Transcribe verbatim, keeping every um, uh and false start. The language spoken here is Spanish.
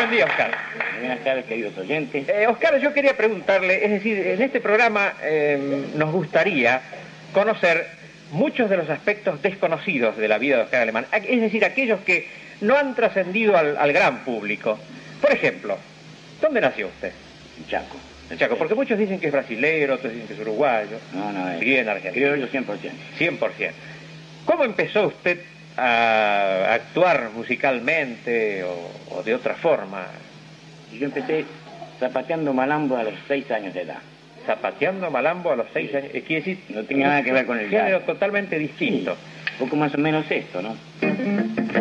Buen día, Oscar. Buenas tardes, queridos oyentes. Eh, Oscar, yo quería preguntarle, es decir, en este programa eh, nos gustaría conocer muchos de los aspectos desconocidos de la vida de Oscar Alemán, es decir, aquellos que no han trascendido al, al gran público. Por ejemplo, ¿dónde nació usted? En Chaco. En Chaco, porque muchos dicen que es brasilero, otros dicen que es uruguayo. No, no, es. Bien argentino. Criollo cien por ciento. cien por ciento. ¿Cómo empezó usted a actuar musicalmente o, o de otra forma? Yo empecé zapateando malambo a los seis años de edad. Zapateando malambo a los seis años. Eh, quiere decir, no tenía nada que ver con el género jazz. totalmente distinto. Sí, poco más o menos esto, ¿no?